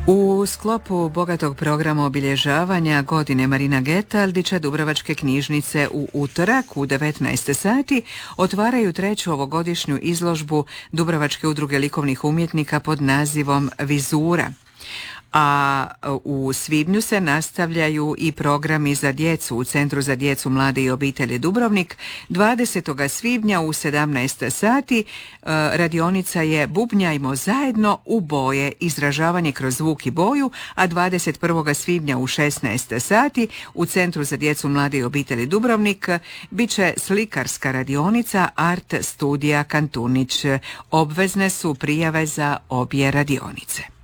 U sklopu bogatog programa obilježavanja godine Marina Getaldića Dubrovačke knjižnice u utorak u 19 sati otvaraju treću ovogodišnju izložbu Dubrovačke udruge likovnih umjetnika pod nazivom Vizura. A u svibnju se nastavljaju i programi za djecu u Centru za djecu, mlade i obitelji Dubrovnik. 20. svibnja u 17 sati radionica je Bubnjajmo zajedno u boje, izražavanje kroz zvuk i boju, a 21. svibnja u 16 sati u Centru za djecu, mlade i obitelji Dubrovnik bit će slikarska radionica Art studija Kantunić. Obvezne su prijave za obje radionice.